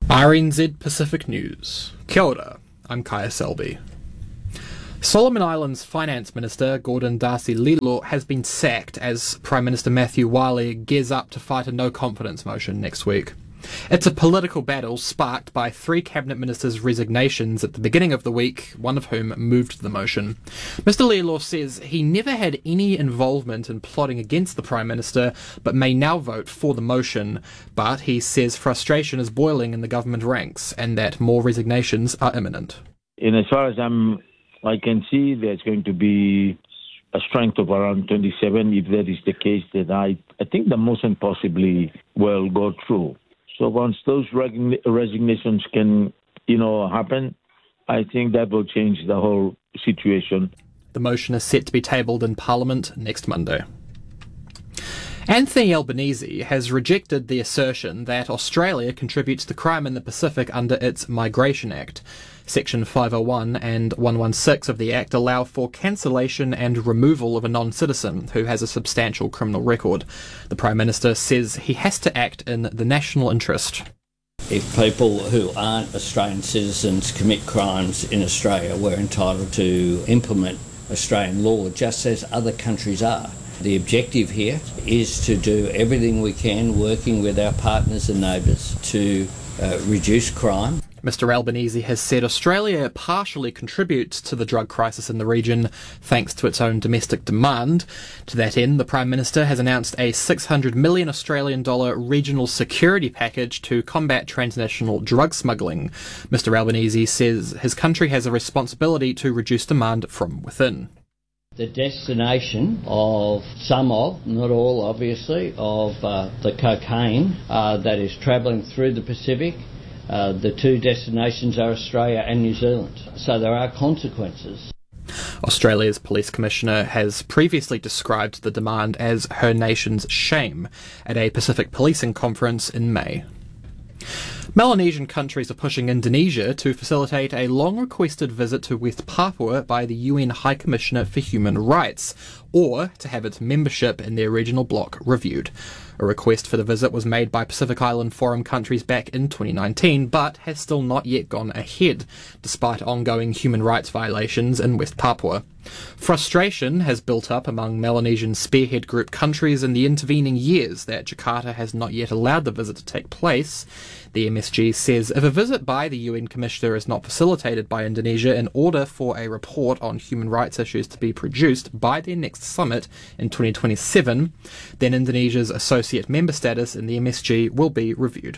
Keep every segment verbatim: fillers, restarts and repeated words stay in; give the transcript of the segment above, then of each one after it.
R N Z Pacific News. Kia ora, I'm Kaya Selby. Solomon Islands Finance Minister Gordon Darcy Lilo has been sacked as Prime Minister Matthew Wiley gears up to fight a no-confidence motion next week. It's a political battle sparked by three cabinet ministers' resignations at the beginning of the week, one of whom moved the motion. Mister Lilo says he never had any involvement in plotting against the Prime Minister, but may now vote for the motion. But he says frustration is boiling in the government ranks and that more resignations are imminent. And as far as I'm, I can see, there's going to be a strength of around twenty-seven. If that is the case, then I, I think the motion possibly will go through. So once those reg- resignations can, you know, happen, I think that will change the whole situation. The motion is set to be tabled in Parliament next Monday. Anthony Albanese has rejected the assertion that Australia contributes to crime in the Pacific under its Migration Act. Section five oh one and one sixteen of the Act allow for cancellation and removal of a non-citizen who has a substantial criminal record. The Prime Minister says he has to act in the national interest. If people who aren't Australian citizens commit crimes in Australia, we're entitled to implement Australian law just as other countries are. The objective here is to do everything we can, working with our partners and neighbours, to uh, reduce crime. Mister Albanese has said Australia partially contributes to the drug crisis in the region thanks to its own domestic demand. To that end, the Prime Minister has announced a six hundred million Australian dollar regional security package to combat transnational drug smuggling. Mister Albanese says his country has a responsibility to reduce demand from within. The destination of some of, not all obviously, of uh, the cocaine uh, that is travelling through the Pacific, uh, the two destinations are Australia and New Zealand. So there are consequences. Australia's Police Commissioner has previously described the demand as her nation's shame at a Pacific policing conference in May. Melanesian countries are pushing Indonesia to facilitate a long-requested visit to West Papua by the U N High Commissioner for Human Rights, or to have its membership in their regional bloc reviewed. A request for the visit was made by Pacific Island Forum countries back in twenty nineteen, but has still not yet gone ahead, despite ongoing human rights violations in West Papua. Frustration has built up among Melanesian spearhead group countries in the intervening years that Jakarta has not yet allowed the visit to take place. The M S G says if a visit by the U N Commissioner is not facilitated by Indonesia in order for a report on human rights issues to be produced by their next summit in twenty twenty-seven, then Indonesia's associate member status in the M S G will be reviewed.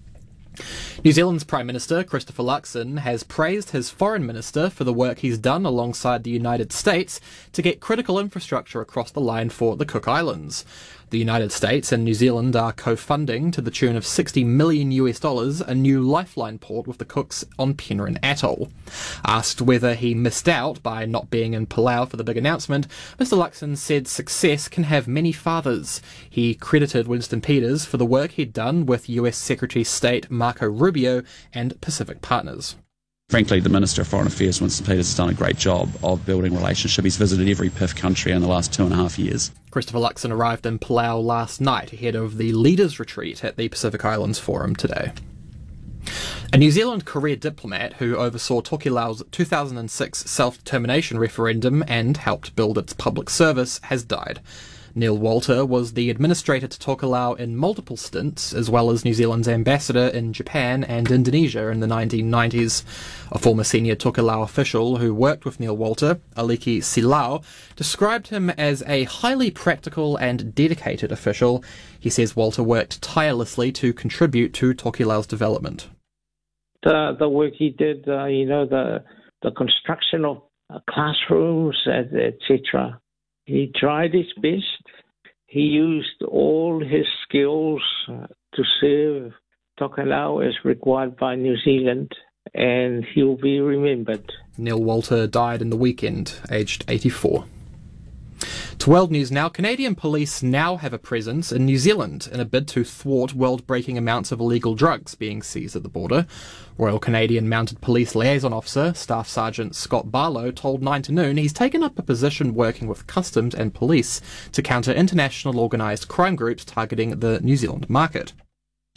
New Zealand's Prime Minister, Christopher Luxon, has praised his foreign minister for the work he's done alongside the United States to get critical infrastructure across the line for the Cook Islands. The United States and New Zealand are co-funding, to the tune of sixty million US dollars, a new lifeline port with the Cooks on Penrhyn Atoll. Asked whether he missed out by not being in Palau for the big announcement, Mister Luxon said success can have many fathers. He credited Winston Peters for the work he'd done with U S Secretary of State Marco Rubio and Pacific partners. Frankly, the Minister of Foreign Affairs, Winston Peters, has done a great job of building relationship. He's visited every P I F country in the last two and a half years. Christopher Luxon arrived in Palau last night ahead of the Leaders' Retreat at the Pacific Islands Forum today. A New Zealand career diplomat who oversaw Tokelau's two thousand six self-determination referendum and helped build its public service has died. Neil Walter was the administrator to Tokelau in multiple stints, as well as New Zealand's ambassador in Japan and Indonesia in the nineteen nineties. A former senior Tokelau official who worked with Neil Walter, Aliki Silao, described him as a highly practical and dedicated official. He says Walter worked tirelessly to contribute to Tokelau's development. The, the work he did, uh, you know, the the construction of uh, classrooms, et cetera. He tried his best. He used all his skills uh, to serve Tokelau as required by New Zealand, and he'll be remembered. Neil Walter died in the weekend, aged eighty-four. To World News now, Canadian police now have a presence in New Zealand in a bid to thwart world-breaking amounts of illegal drugs being seized at the border. Royal Canadian Mounted Police Liaison Officer, Staff Sergeant Scott Barlow, told Nine to Noon he's taken up a position working with customs and police to counter international organised crime groups targeting the New Zealand market.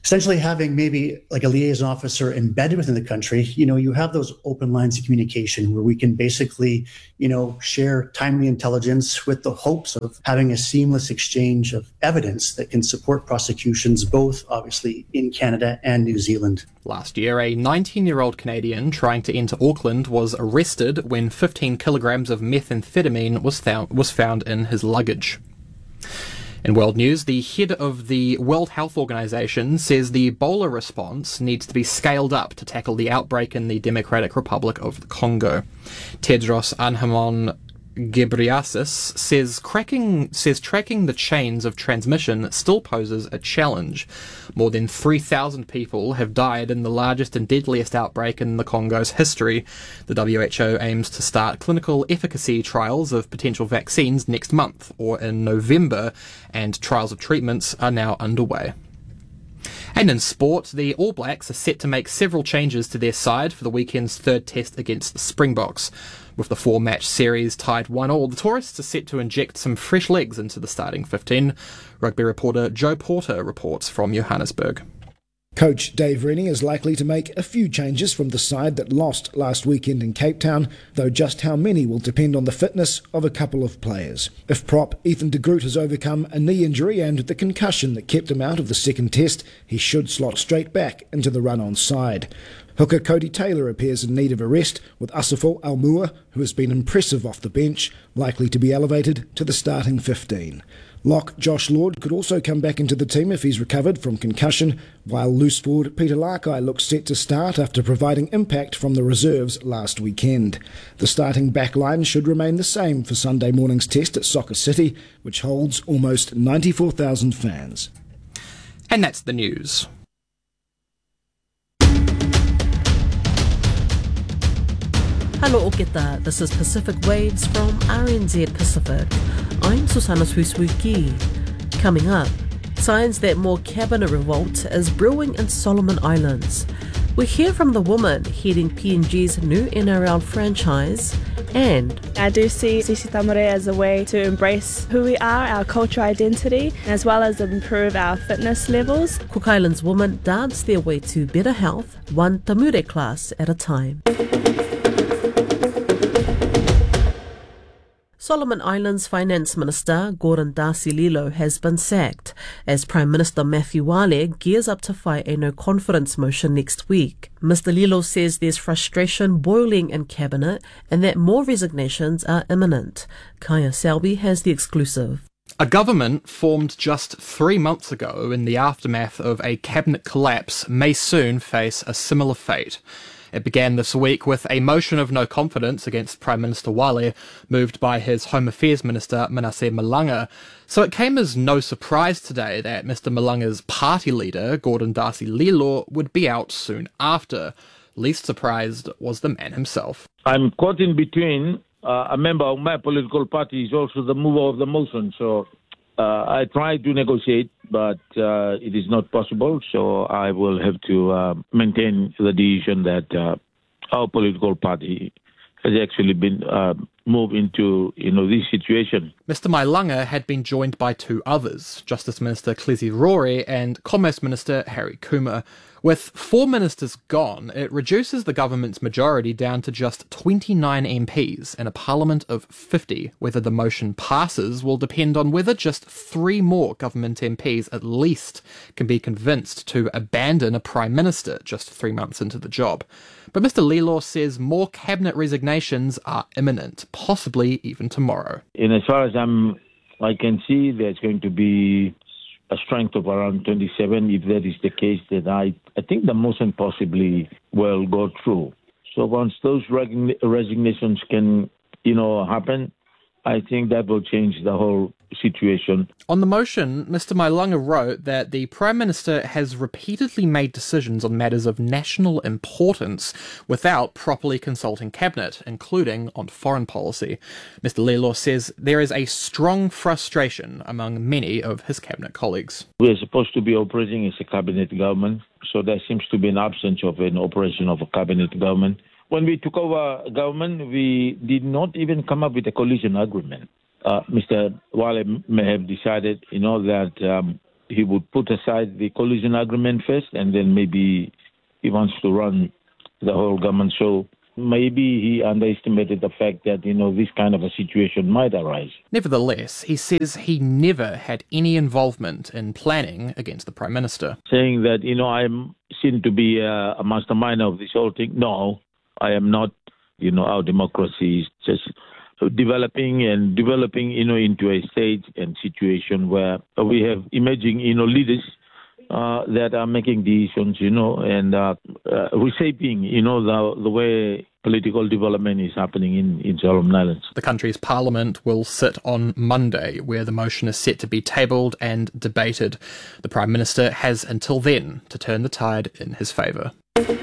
essentially having maybe like a liaison officer embedded within the country, you know, you have those open lines of communication where we can basically, you know, share timely intelligence with the hopes of having a seamless exchange of evidence that can support prosecutions, both obviously in Canada and New Zealand. Last year, a nineteen-year-old Canadian trying to enter Auckland was arrested when fifteen kilograms of methamphetamine was found, was found in his luggage. In world news, the head of the World Health Organization says the Ebola response needs to be scaled up to tackle the outbreak in the Democratic Republic of the Congo. Tedros Adhanom Ghebreyesus says cracking says tracking the chains of transmission still poses a challenge. More than three thousand people have died in the largest and deadliest outbreak in the Congo's history. The W H O aims to start clinical efficacy trials of potential vaccines next month or in November, and trials of treatments are now underway. And in sport, the All Blacks are set to make several changes to their side for the weekend's third test against the Springboks. With the four-match series tied one all, the tourists are set to inject some fresh legs into the starting fifteen. Rugby reporter Joe Porter reports from Johannesburg. Coach Dave Rennie is likely to make a few changes from the side that lost last weekend in Cape Town, though just how many will depend on the fitness of a couple of players. If prop Ethan de Groot has overcome a knee injury and the concussion that kept him out of the second test, he should slot straight back into the run-on side. Hooker Cody Taylor appears in need of a rest, with Asafo Almua, who has been impressive off the bench, likely to be elevated to the starting fifteen. Lock Josh Lord could also come back into the team if he's recovered from concussion, while loose forward Peter Lakai looks set to start after providing impact from the reserves last weekend. The starting backline should remain the same for Sunday morning's test at Soccer City, which holds almost ninety-four thousand fans. And that's the news. Hello Oketa, this is Pacific Waves from R N Z Pacific. I'm Susanna Suisuki. Coming up, signs that more cabinet revolt is brewing in Solomon Islands. We hear from the woman heading P N G's new N R L franchise, and I do see Sisi Tamare as a way to embrace who we are, our cultural identity, as well as improve our fitness levels. Cook Islands women dance their way to better health, one tamure class at a time. Solomon Islands Finance Minister Gordon Darcy Lilo has been sacked as Prime Minister Matthew Wale gears up to fight a no-confidence motion next week. Mister Lilo says there's frustration boiling in Cabinet and that more resignations are imminent. Kaya Selby has the exclusive. A government formed just three months ago in the aftermath of a cabinet collapse may soon face a similar fate. It began this week with a motion of no confidence against Prime Minister Wale, moved by his Home Affairs Minister Manasseh Malanga. So it came as no surprise today that Mister Malanga's party leader, Gordon Darcy Lilo, would be out soon after. Least surprised was the man himself. I'm caught in between. Uh, a member of my political party is also the mover of the motion, so uh, I tried to negotiate, but uh, it is not possible, so I will have to uh, maintain the decision that uh, our political party has actually been uh, moved into, you know, this situation. Mister Mailanga had been joined by two others, Justice Minister Clezi Rory and Commerce Minister Harry Kuma. With four ministers gone, it reduces the government's majority down to just twenty-nine M Ps in a parliament of fifty. Whether the motion passes will depend on whether just three more government M Ps at least can be convinced to abandon a prime minister just three months into the job. But Mister Lilo says more cabinet resignations are imminent, possibly even tomorrow. And as far as I'm, I can see, there's going to be a strength of around twenty-seven. If that is the case, then I, I think the motion possibly will go through. So once those regn- resignations can, you know, happen, I think that will change the whole situation. On the motion, Mister Mailanga wrote that the Prime Minister has repeatedly made decisions on matters of national importance without properly consulting Cabinet, including on foreign policy. Mister Lilo says there is a strong frustration among many of his Cabinet colleagues. We are supposed to be operating as a Cabinet government, so there seems to be an absence of an operation of a Cabinet government. When we took over government, we did not even come up with a coalition agreement. Uh, Mister Wale may have decided, you know, that um, he would put aside the coalition agreement first, and then maybe he wants to run the whole government. So maybe he underestimated the fact that, you know, this kind of a situation might arise. Nevertheless, he says he never had any involvement in planning against the Prime Minister. Saying that, you know, I'm seen to be a, a mastermind of this whole thing. No, I am not. You know, our democracy is just developing and developing, you know, into a state and situation where we have emerging, you know, leaders uh, that are making decisions, you know, and uh, uh, reshaping, you know, the, the way political development is happening in, in Solomon Islands. The country's parliament will sit on Monday, where the motion is set to be tabled and debated. The Prime Minister has until then to turn the tide in his favour.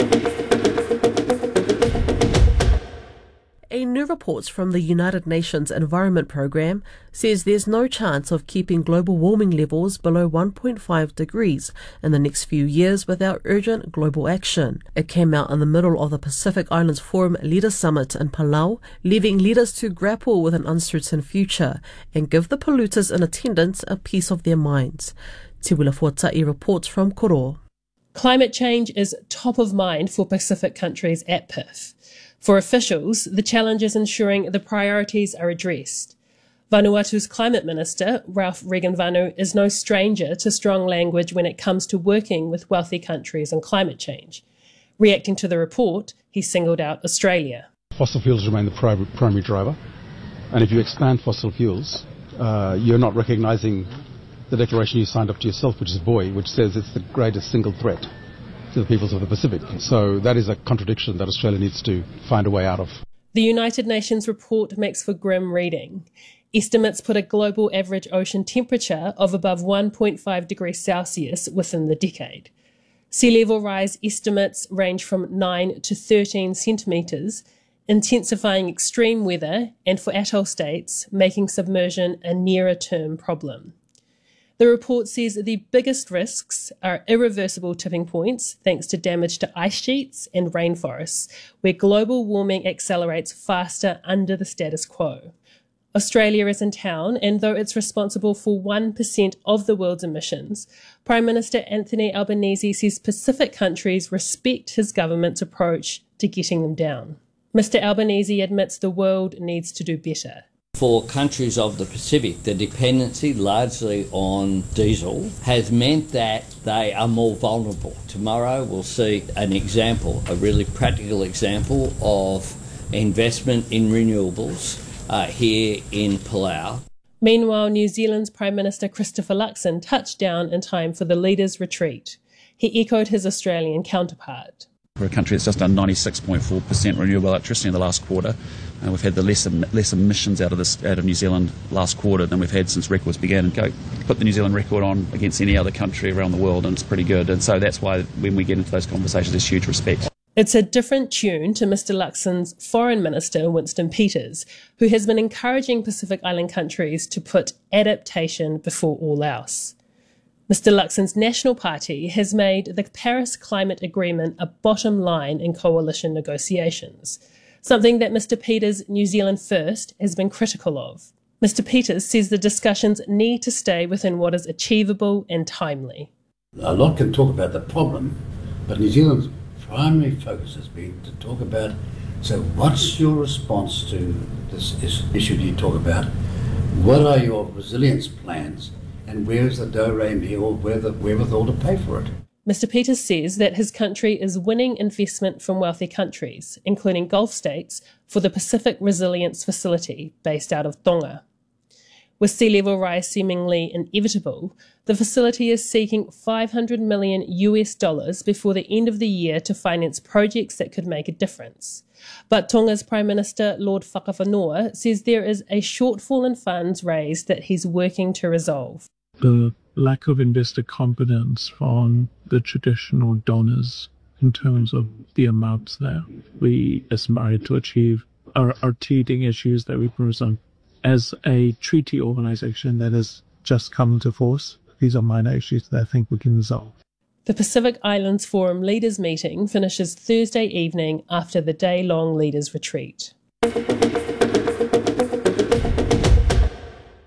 A new report from the United Nations Environment Programme says there's no chance of keeping global warming levels below one point five degrees in the next few years without urgent global action. It came out in the middle of the Pacific Islands Forum Leaders Summit in Palau, leaving leaders to grapple with an uncertain future and give the polluters in attendance a piece of their minds. Te Wila Fuatai reports from Koro. Climate change is top of mind for Pacific countries at P I F. For officials, the challenge is ensuring the priorities are addressed. Vanuatu's Climate Minister, Ralph Regenvanu, is no stranger to strong language when it comes to working with wealthy countries on climate change. Reacting to the report, he singled out Australia. Fossil fuels remain the pri- primary driver, and if you expand fossil fuels, uh, you're not recognising the declaration you signed up to yourself, which is B O I, which says it's the greatest single threat to the peoples of the Pacific. So that is a contradiction that Australia needs to find a way out of. The United Nations report makes for grim reading. Estimates put a global average ocean temperature of above one point five degrees Celsius within the decade. Sea level rise estimates range from nine to thirteen centimetres, intensifying extreme weather and, for atoll states, making submersion a nearer-term problem. The report says the biggest risks are irreversible tipping points thanks to damage to ice sheets and rainforests, where global warming accelerates faster under the status quo. Australia is in town, and though it's responsible for one percent of the world's emissions, Prime Minister Anthony Albanese says Pacific countries respect his government's approach to getting them down. Mister Albanese admits the world needs to do better. For countries of the Pacific, the dependency largely on diesel has meant that they are more vulnerable. Tomorrow we'll see an example, a really practical example of investment in renewables uh, here in Palau. Meanwhile, New Zealand's Prime Minister Christopher Luxon touched down in time for the leaders' retreat. He echoed his Australian counterpart. We're a country that's just done ninety-six point four percent renewable electricity in the last quarter. Uh, we've had the less, less emissions out of this out of New Zealand last quarter than we've had since records began. And go put the New Zealand record on against any other country around the world, and it's pretty good. And so that's why when we get into those conversations, there's huge respect. It's a different tune to Mister Luxon's Foreign Minister, Winston Peters, who has been encouraging Pacific Island countries to put adaptation before all else. Mister Luxon's National Party has made the Paris Climate Agreement a bottom line in coalition negotiations, something that Mister Peters' New Zealand First has been critical of. Mister Peters says the discussions need to stay within what is achievable and timely. A lot can talk about the problem, but New Zealand's primary focus has been to talk about, so what's your response to this issue you talk about? What are your resilience plans? And where's the do-re mi, or where the wherewithal to pay for it? Mister Peters says that his country is winning investment from wealthy countries, including Gulf states, for the Pacific Resilience Facility based out of Tonga. With sea level rise seemingly inevitable, the facility is seeking five hundred million US dollars before the end of the year to finance projects that could make a difference. But Tonga's Prime Minister, Lord Whakawhanaua, says there is a shortfall in funds raised that he's working to resolve. The lack of investor confidence from the traditional donors in terms of the amounts that we aspire to achieve are, are teething issues that we present. As a treaty organization that has just come into force, these are minor issues that I think we can resolve. The Pacific Islands Forum Leaders Meeting finishes Thursday evening after the day-long Leaders Retreat.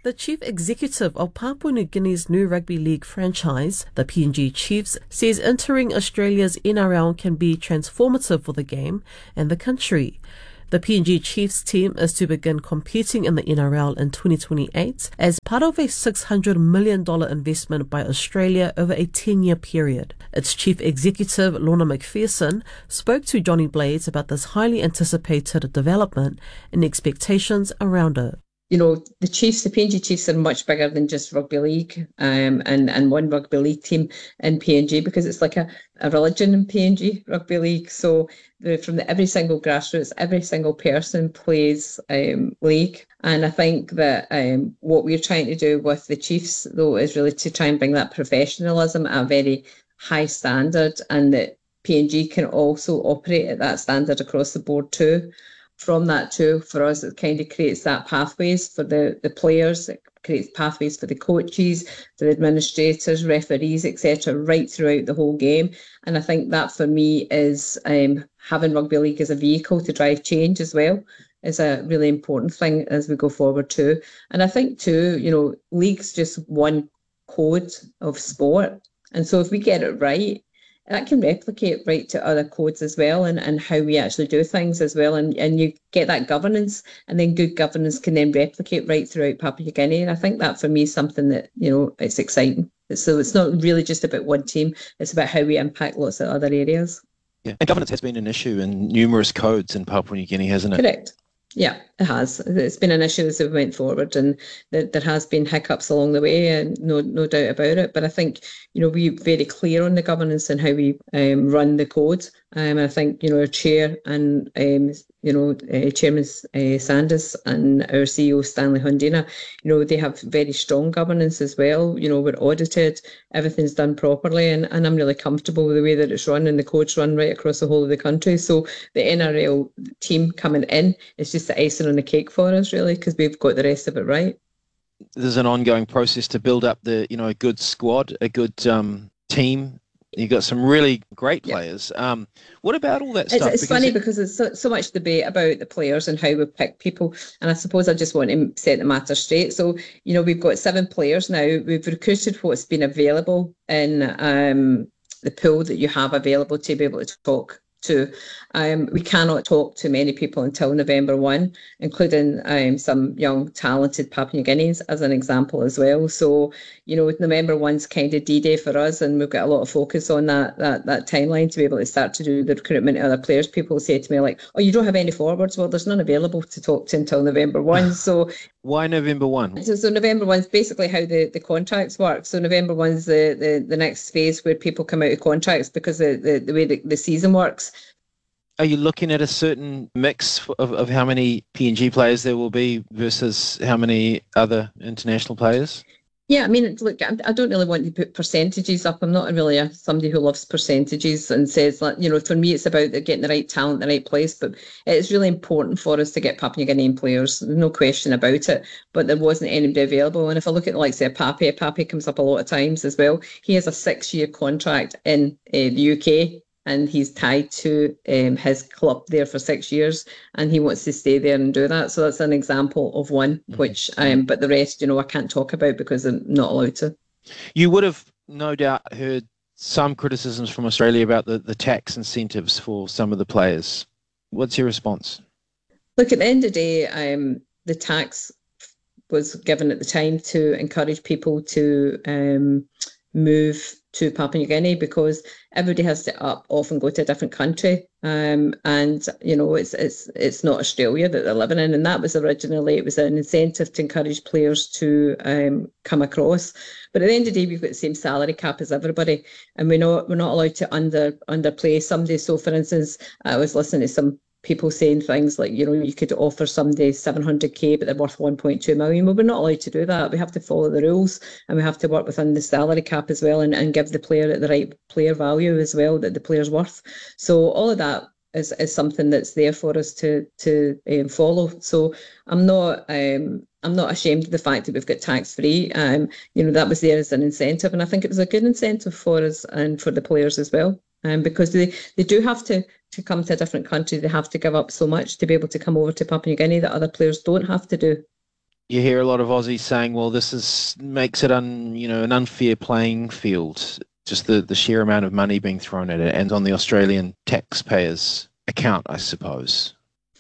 The chief executive of Papua New Guinea's new rugby league franchise, the P N G Chiefs, says entering Australia's N R L can be transformative for the game and the country. The P N G Chiefs team is to begin competing in the N R L in twenty twenty-eight as part of a six hundred million dollars investment by Australia over a ten-year period. Its chief executive, Lorna McPherson, spoke to Johnny Blades about this highly anticipated development and expectations around it. You know, the Chiefs, the P N G Chiefs are much bigger than just rugby league um, and, and one rugby league team in P N G, because it's like a, a religion in P N G rugby league. So the, from the, every single grassroots, every single person plays um, league. And I think that um, what we're trying to do with the Chiefs, though, is really to try and bring that professionalism at a very high standard, and that P N G can also operate at that standard across the board too. From that too, for us, it kind of creates that pathways for the, the players, it creates pathways for the coaches, the administrators, referees, et cetera, right throughout the whole game. And I think that for me is um, having rugby league as a vehicle to drive change as well is a really important thing as we go forward too. And I think too, you know, league's just one code of sport. And so if we get it right, that can replicate right to other codes as well, and, and how we actually do things as well. And, and you get that governance, and then good governance can then replicate right throughout Papua New Guinea. And I think that for me is something that, you know, it's exciting. So it's not really just about one team, it's about how we impact lots of other areas. Yeah, and governance has been an issue in numerous codes in Papua New Guinea, hasn't it? Correct. Yeah, it has. It's been an issue as we went forward, and there, there has been hiccups along the way, and no no doubt about it. But I think, you know, we're very clear on the governance and how we um, run the code. Um, I think, you know, our chair and, um, you know, uh, Chairman uh, Sanders and our C E O Stanley Hundina, you know, they have very strong governance as well. You know, we're audited, everything's done properly, and, and I'm really comfortable with the way that it's run, and the code's run right across the whole of the country. So the N R L team coming in is just the icing on the cake for us, really, because we've got the rest of it right. There's an ongoing process to build up the, you know, a good squad, a good um, team. You've got some really great players. Yeah. Um, what about all that it's, stuff? It's because funny it... because there's so, so much debate about the players and how we pick people. And I suppose I just want to set the matter straight. So, you know, we've got seven players now. We've recruited what's been available in um, the pool that you have available to be able to talk to. Um, we cannot talk to many people until November first, including um, some young, talented Papua New Guineans as an example as well. So, you know, November first kind of D-Day for us, and we've got a lot of focus on that that that timeline to be able to start to do the recruitment of other players. People say to me like, oh, you don't have any forwards? Well, there's none available to talk to until November first. So why November first? So, so November first is basically how the, the contracts work. So November first is the, the, the next phase where people come out of contracts, because the, the, the way the, the season works. Are you looking at a certain mix of, of how many P N G players there will be versus how many other international players? Yeah, I mean, look, I don't really want to put percentages up. I'm not really a, somebody who loves percentages and says, like, you know, for me, it's about getting the right talent in the right place. But it's really important for us to get Papua New Guinean players. There's no question about it. But there wasn't anybody available. And if I look at, like, say, Pape, Pape comes up a lot of times as well. He has a six-year contract in uh, the U K. And he's tied to um, his club there for six years, and he wants to stay there and do that. So that's an example of one, which, um, but the rest, you know, I can't talk about because I'm not allowed to. You would have no doubt heard some criticisms from Australia about the, the tax incentives for some of the players. What's your response? Look, at the end of the day, um, the tax was given at the time to encourage people to um, move to Papua New Guinea, because everybody has to up off and go to a different country, um, and you know it's it's it's not Australia that they're living in, and that was originally, it was an incentive to encourage players to um, come across. But at the end of the day, we've got the same salary cap as everybody, and we're not we're not allowed to under underplay somebody. So, for instance, I was listening to some people saying things like, you know, you could offer somebody seven hundred K, but they're worth one point two million. Well, we're not allowed to do that. We have to follow the rules, and we have to work within the salary cap as well, and, and give the player the right player value as well that the player's worth. So all of that is, is something that's there for us to to um, follow. So I'm not um, I'm not ashamed of the fact that we've got tax free. Um, you know, that was there as an incentive, and I think it was a good incentive for us and for the players as well. Um, because they, they do have to, to come to a different country. They have to give up so much to be able to come over to Papua New Guinea that other players don't have to do. you hear a lot of Aussies saying, well, this is makes it un, you know, an unfair playing field, just the, the sheer amount of money being thrown at it and on the Australian taxpayers' account, I suppose.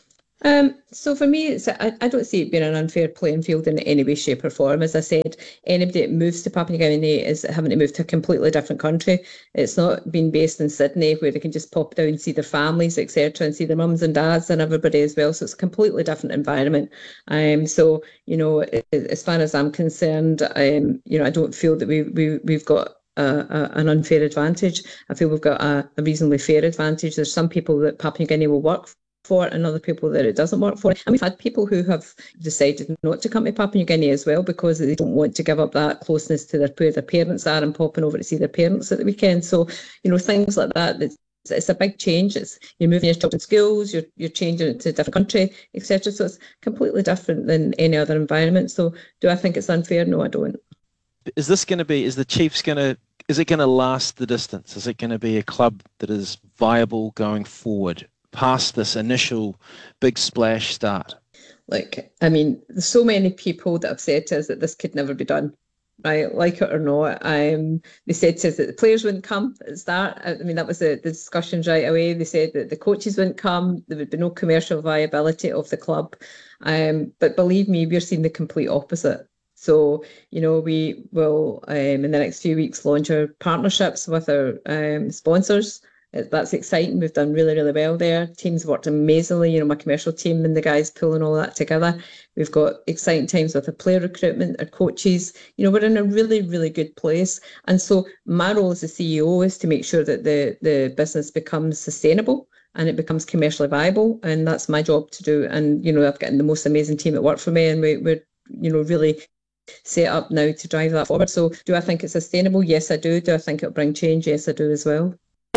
Um, so for me, it's, I, I don't see it being an unfair playing field in any way, shape or form. As I said, anybody that moves to Papua New Guinea is having to move to a completely different country. It's not being based in Sydney where they can just pop down and see their families, et cetera, and see their mums and dads and everybody as well. So it's a completely different environment. Um, so, you know, as far as I'm concerned, um, you know, I don't feel that we, we, we've got Uh, uh, an unfair advantage. I feel we've got a, a reasonably fair advantage. There's some people that Papua New Guinea will work for and other people that it doesn't work for. And we've had people who have decided not to come to Papua New Guinea as well because they don't want to give up that closeness to their, where their parents are and popping over to see their parents at the weekend. So, you know, things like that, it's, it's a big change. It's you're moving your children to schools, you're, you're changing it to a different country, et cetera. So it's completely different than any other environment. So do I think it's unfair? No, I don't. Is this going to be, is the Chiefs going to, is it going to last the distance? Is it going to be a club that is viable going forward past this initial big splash start? Like, I mean, there's so many people that have said to us that this could never be done, right? Like it or not. Um, they said to us that the players wouldn't come at the start. I mean, that was the, the discussions right away. They said that the coaches wouldn't come. There would be no commercial viability of the club. Um, but believe me, we're seeing the complete opposite. So, you know, we will, um, in the next few weeks, launch our partnerships with our um, sponsors. That's exciting. We've done really, really well there. Teams worked amazingly, you know, my commercial team and the guys pulling all that together. We've got exciting times with our player recruitment, our coaches. You know, we're in a really, really good place. And so my role as the C E O is to make sure that the, the business becomes sustainable and it becomes commercially viable. And that's my job to do. And, you know, I've got the most amazing team that work for me and we, we're, you know, really set up now to drive that forward. So do I think it's sustainable? Yes, I do. Do I think it'll bring change? Yes, I do as well.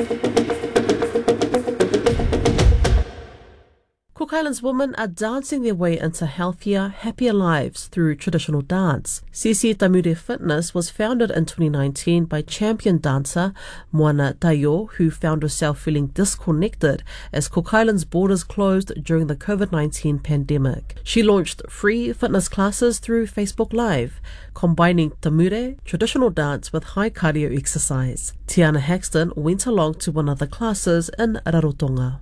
Cook Islands women are dancing their way into healthier, happier lives through traditional dance. Sisi Tamure Fitness was founded in twenty nineteen by champion dancer Moana Tayo, who found herself feeling disconnected as Cook Islands' borders closed during the COVID nineteen pandemic. She launched free fitness classes through Facebook Live, combining Tamure, traditional dance with high cardio exercise. Tiana Haxton went along to one of the classes in Rarotonga.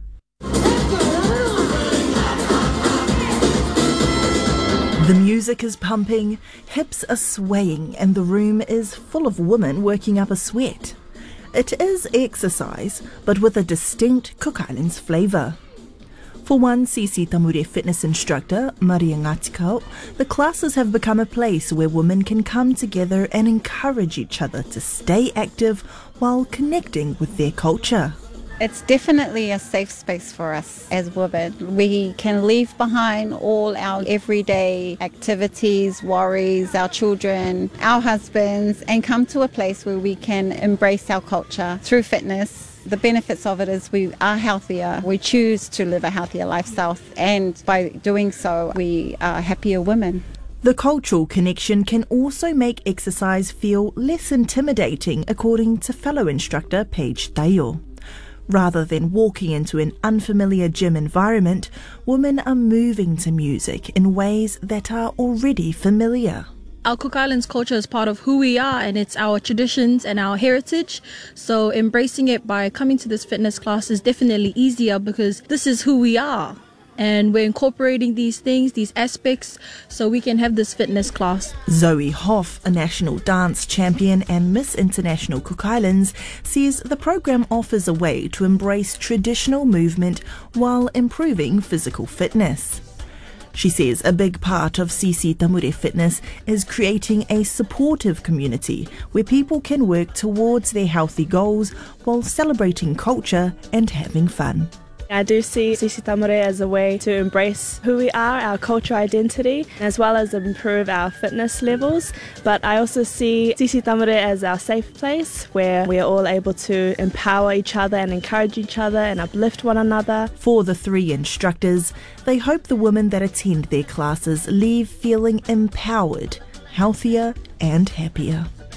The music is pumping, hips are swaying, and the room is full of women working up a sweat. It is exercise, but with a distinct Cook Islands flavour. For one Sisi Tamure fitness instructor, Maria Ngatikau, the classes have become a place where women can come together and encourage each other to stay active while connecting with their culture. It's definitely a safe space for us as women. We can leave behind all our everyday activities, worries, our children, our husbands, and come to a place where we can embrace our culture through fitness. The benefits of it is we are healthier. We choose to live a healthier lifestyle, and by doing so, we are happier women. The cultural connection can also make exercise feel less intimidating, according to fellow instructor Paige Tayo. Rather than walking into an unfamiliar gym environment, women are moving to music in ways that are already familiar. Our Cook Islands culture is part of who we are, and it's our traditions and our heritage. So embracing it by coming to this fitness class is definitely easier because this is who we are. And we're incorporating these things, these aspects, so we can have this fitness class. Zoe Hoff, a national dance champion and Miss International Cook Islands, says the program offers a way to embrace traditional movement while improving physical fitness. She says a big part of Sisi Tamure Fitness is creating a supportive community where people can work towards their healthy goals while celebrating culture and having fun. I do see Sisi Tamure as a way to embrace who we are, our cultural identity, as well as improve our fitness levels. But I also see Sisi Tamure as our safe place where we are all able to empower each other and encourage each other and uplift one another. For the three instructors, they hope the women that attend their classes leave feeling empowered, healthier and happier.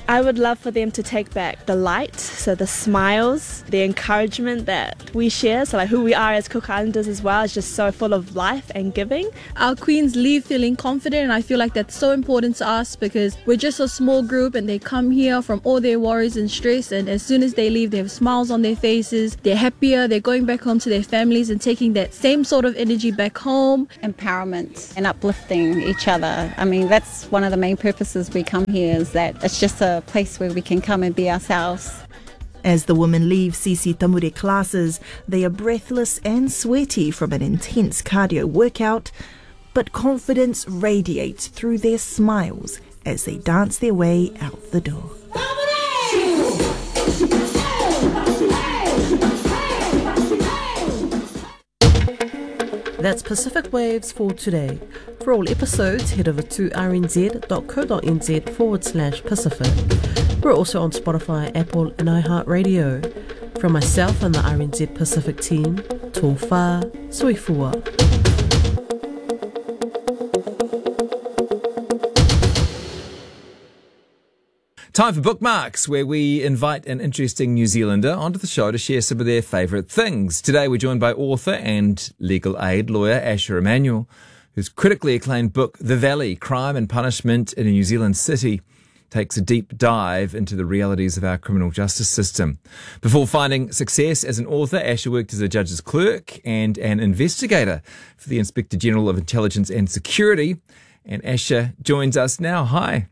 I would love for them to take back the light, so the smiles, the encouragement that we share, so like who we are as Cook Islanders as well is just so full of life and giving. Our queens leave feeling confident, and I feel like that's so important to us because we're just a small group and they come here from all their worries and stress, and as soon as they leave they have smiles on their faces, they're happier, they're going back home to their families and taking that same sort of energy back home. Empowerment and uplifting each other. I mean, that's one of the main purposes we come here, is that it's just a place where we can come and be ourselves. As the women leave Sisi Tamure classes, they are breathless and sweaty from an intense cardio workout, but confidence radiates through their smiles as they dance their way out the door. That's Pacific Waves for today. For all episodes, head over to rnz.co.nz forward slash Pacific. We're also on Spotify, Apple and iHeartRadio. From myself and the R N Z Pacific team, tō whā, soifua. Time for Bookmarks, where we invite an interesting New Zealander onto the show to share some of their favourite things. Today we're joined by author and legal aid lawyer Asher Emanuel, whose critically acclaimed book, The Valley, Crime and Punishment in a New Zealand City, takes a deep dive into the realities of our criminal justice system. Before finding success as an author, Asher worked as a judge's clerk and an investigator for the Inspector General of Intelligence and Security. And Asher joins us now. Hi.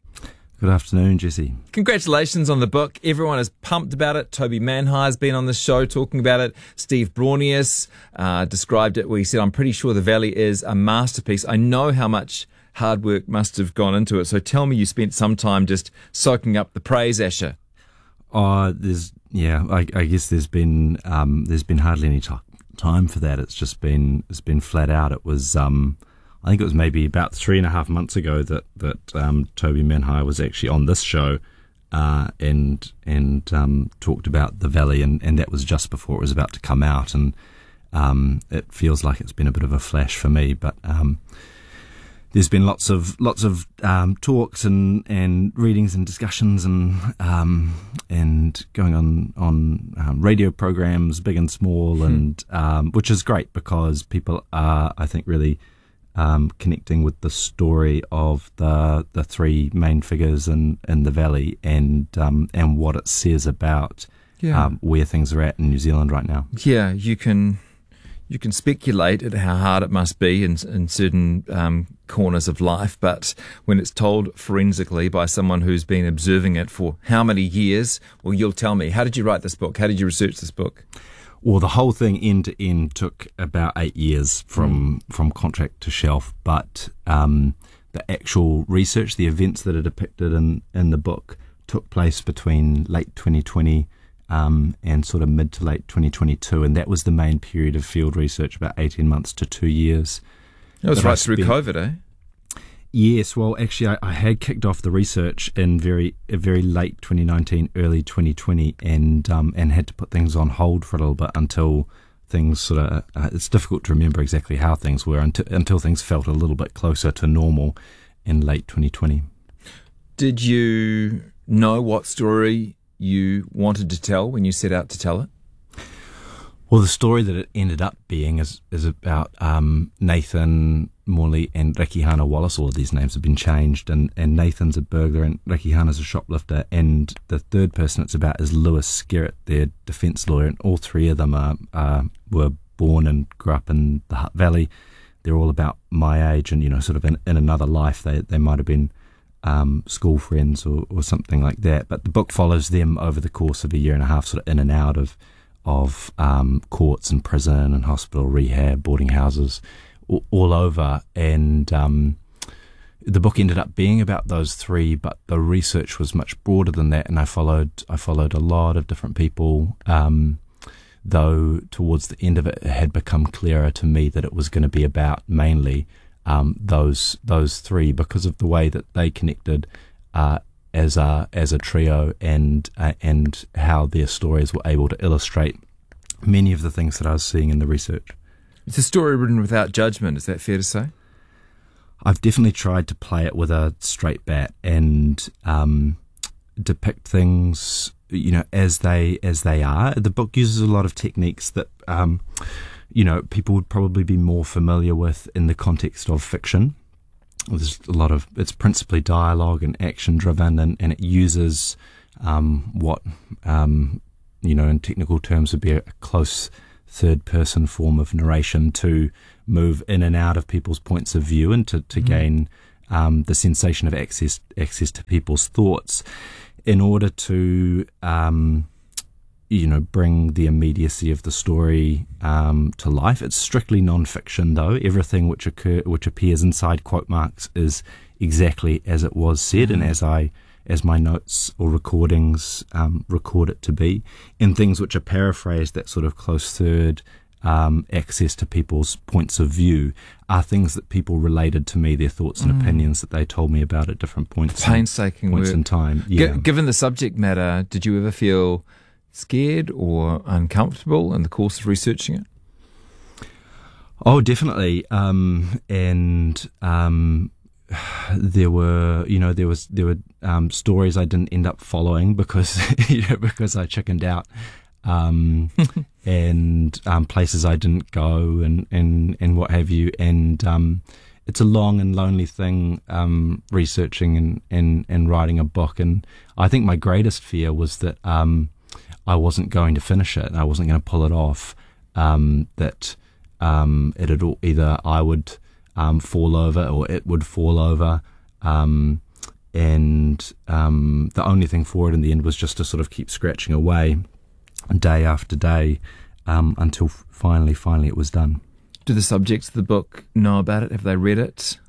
Good afternoon, Jesse. Congratulations on the book. Everyone is pumped about it. Toby Manhire has been on the show talking about it. Steve Braunius uh, described it where he said, I'm pretty sure The Valley is a masterpiece. I know how much hard work must have gone into it. So tell me you spent some time just soaking up the praise, Asher. Oh, there's, yeah, I, I guess there's been, um, there's been hardly any t- time for that. It's just been, it's been flat out. It was, um, I think it was maybe about three and a half months ago that that um, Toby Manhire was actually on this show uh, and and um, talked about The Valley, and, and that was just before it was about to come out. And um, it feels like it's been a bit of a flash for me, but um, there's been lots of lots of um, talks and, and readings and discussions and um, and going on on um, radio programs, big and small, hmm. and um, which is great because people are, I think, really. Um, connecting with the story of the the three main figures in, in the Valley and um, and what it says about yeah. um, where things are at in New Zealand right now. Yeah, you can you can speculate at how hard it must be in, in certain um, corners of life, but when it's told forensically by someone who's been observing it for how many years, well, you'll tell me. How did you write this book? How did you research this book? Well, the whole thing end to end took about eight years from mm. from contract to shelf, but um, the actual research, the events that are depicted in, in the book, took place between late twenty twenty um, and sort of mid to late twenty twenty-two, and that was the main period of field research, about eighteen months to two years. That was right through COVID, eh? Yes, well, actually, I, I had kicked off the research in very, very late twenty nineteen, early twenty twenty, and um, and had to put things on hold for a little bit until things sort of. Uh, it's difficult to remember exactly how things were until until things felt a little bit closer to normal in late twenty twenty. Did you know what story you wanted to tell when you set out to tell it? Well, the story that it ended up being is is about um, Nathan Morley and Rekihana Wallace. All of these names have been changed, and, and Nathan's a burglar and Rekihana's a shoplifter, and the third person it's about is Lewis Skerritt, their defence lawyer, and all three of them are, uh, were born and grew up in the Hutt Valley. They're all about my age, and, you know, sort of in, in another life they, they might have been um, school friends or, or something like that. But the book follows them over the course of a year and a half, sort of in and out of of um, courts and prison and hospital, rehab, boarding houses, all, all over. And um, the book ended up being about those three, but the research was much broader than that. And I followed, I followed a lot of different people. Um, though towards the end of it, it had become clearer to me that it was going to be about mainly um, those those three because of the way that they connected. Uh, as a as a trio, and uh, and how their stories were able to illustrate many of the things that I was seeing in the research. It's a story written without judgment, is that fair to say? I've definitely tried to play it with a straight bat, and um, depict things, you know, as they as they are. The book uses a lot of techniques that um, you know people would probably be more familiar with in the context of fiction. There's a lot of it's principally dialogue and action driven, and, and it uses um, what um, you know in technical terms would be a close third person form of narration to move in and out of people's points of view and to, to mm. gain um, the sensation of access access to people's thoughts in order to um, you know bring the immediacy of the story um, to life. It's strictly non-fiction though. Everything which occur which appears inside quote marks is exactly as it was said mm. and as I as my notes or recordings um, record it to be. In things which are paraphrased, that sort of close third um, access to people's points of view are things that people related to me, their thoughts and mm. opinions that they told me about at different points, painstaking in, points work. in time. Yeah. G- given the subject matter, did you ever feel scared or uncomfortable in the course of researching it? Oh, definitely. Um, and um, there were, you know, there was there were um, stories I didn't end up following because, you know, because I chickened out, um, and um, places I didn't go, and, and, and what have you. And um, it's a long and lonely thing, um, researching and, and, and writing a book. And I think my greatest fear was that um, I wasn't going to finish it, and I wasn't going to pull it off. Um, that um, it had all, either I would Um, fall over or it would fall over, um, and um, the only thing for it in the end was just to sort of keep scratching away day after day um, until finally finally it was done. Do the subjects of the book know about it? Have they read it?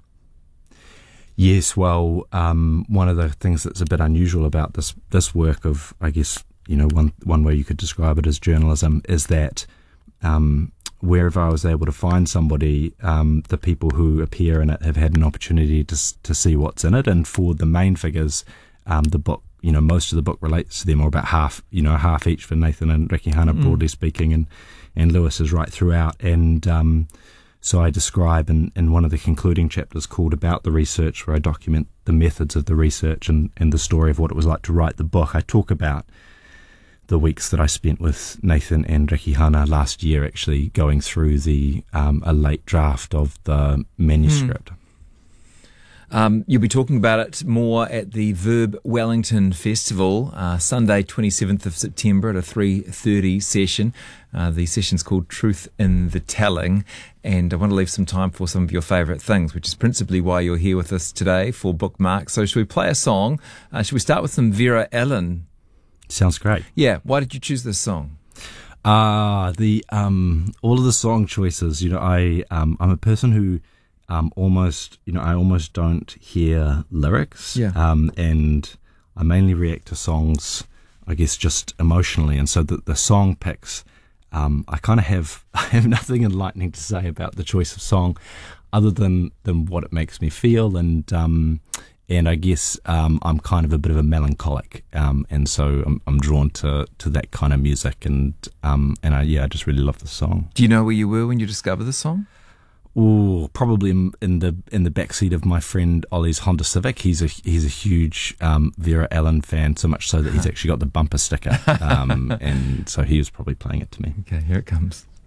Yes, well um, one of the things that's a bit unusual about this this work of, I guess, you know, one one way you could describe it as journalism is that um, wherever I was able to find somebody, um, the people who appear in it have had an opportunity to to see what's in it. And for the main figures, um, the book, you know, most of the book relates to them, or about half, you know, half each for Nathan and Rekihana, mm. broadly speaking, and, and Lewis is right throughout. And um, so I describe in, in one of the concluding chapters called About the Research, where I document the methods of the research and, and the story of what it was like to write the book. I talk about the weeks that I spent with Nathan and Rekihana last year, actually going through the um, a late draft of the manuscript. Hmm. Um, you'll be talking about it more at the Verb Wellington Festival, uh, Sunday, twenty-seventh of September at a three thirty session. Uh, the session's called Truth in the Telling, and I want to leave some time for some of your favourite things, which is principally why you're here with us today for Bookmark. So should we play a song? Uh, should we start with some Vera Ellen? Sounds great. Yeah. Why did you choose this song? Ah, uh, the um, all of the song choices. You know, I um, I'm a person who um, almost, you know, I almost don't hear lyrics. Yeah. Um, and I mainly react to songs, I guess, just emotionally. And so the the song picks, um, I kind of have I have nothing enlightening to say about the choice of song, other than than what it makes me feel. And um, And I guess um, I'm kind of a bit of a melancholic, um, and so I'm, I'm drawn to, to that kind of music, and um, and I, yeah, I just really love the song. Do you know where you were when you discovered the song? Oh, probably in, in the in the backseat of my friend Ollie's Honda Civic. He's a he's a huge um, Vera Ellen fan, so much so that he's actually got the bumper sticker, um, and so he was probably playing it to me. Okay, here it comes.